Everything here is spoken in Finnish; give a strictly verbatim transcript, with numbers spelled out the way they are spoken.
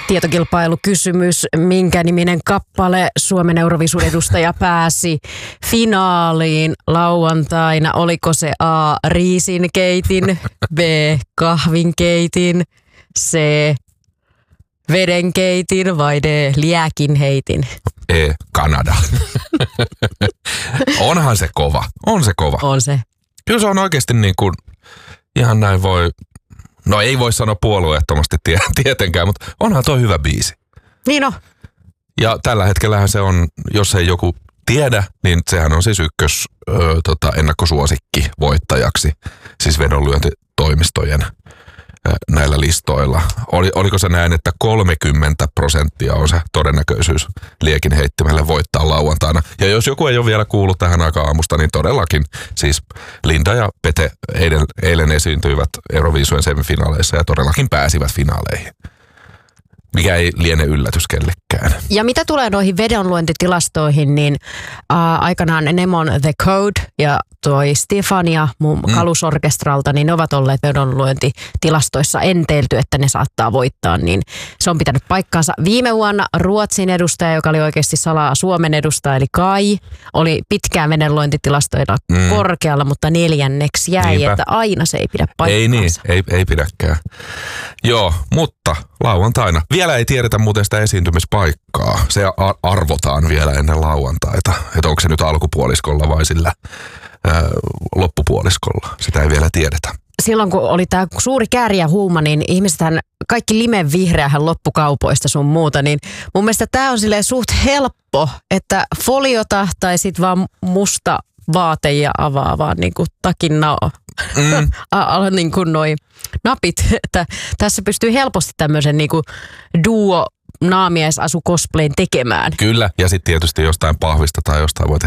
Tietokilpailukysymys, minkä niminen kappale Suomen Euroviisun edustaja pääsi finaaliin lauantaina? Oliko se A. riisinkeitin, B. kahvinkeitin, C. vedenkeitin vai D. liekinheitin? E. Kanada. Onhan se kova. On se kova. On se. Kyllä se on oikeasti niin kuin, ihan näin voi, no ei voi sanoa puolueettomasti tie, tietenkään, mutta onhan toi hyvä biisi. Niin on. Ja tällä hetkellähän se on, jos ei joku tiedä, niin sehän on siis ykkös ö, tota, ennakkosuosikki voittajaksi, siis vedonlyöntitoimistojen ö, näillä listoilla. Oli, oliko se näin, että kolmekymmentä prosenttia on se todennäköisyys liekinheittimelle voittaa lauantaina. Ja jos joku ei ole vielä kuullut tähän aikaan aamusta, niin todellakin siis Linda ja Pete eilen, eilen esiintyivät Euroviisujen semifinaaleissa ja todellakin pääsivät finaaleihin. Mikä ei liene yllätys kellekään. Ja mitä tulee noihin vedonluentitilastoihin, niin ää, aikanaan Nemon The Code ja toi Stefania mun mm. kalusorkestralta, niin ne ovat olleet vedonluentitilastoissa enteilty, että ne saattaa voittaa, niin se on pitänyt paikkaansa. Viime vuonna Ruotsin edustaja, joka oli oikeasti salaa Suomen edustaja, eli Kai, oli pitkään vedonluentitilastoilla mm. korkealla, mutta neljänneksi jäi, Niinpä. Että aina se ei pidä paikkaansa. Ei niin, ei, ei pidäkään. Joo, mutta lauantaina. Vielä ei tiedetä muuten sitä esiintymispaikkaa. Se arvotaan vielä ennen lauantaita. Että onko se nyt alkupuoliskolla vai sillä ää, loppupuoliskolla. Sitä ei vielä tiedetä. Silloin kun oli tämä suuri kääriä huuma, niin ihmisethän, kaikki limen vihreähän loppukaupoista sun muuta, niin mun mielestä tämä on silleen suht helppo, että foliota tai sit vaan musta vaate ja avaa vaan niinku takin nao. Mm. niin kuin noi napit, että tässä pystyy helposti tämmöisen niinku duo naamiesasu cosplayn tekemään. Kyllä, ja sitten tietysti jostain pahvista tai jostain voi tehdä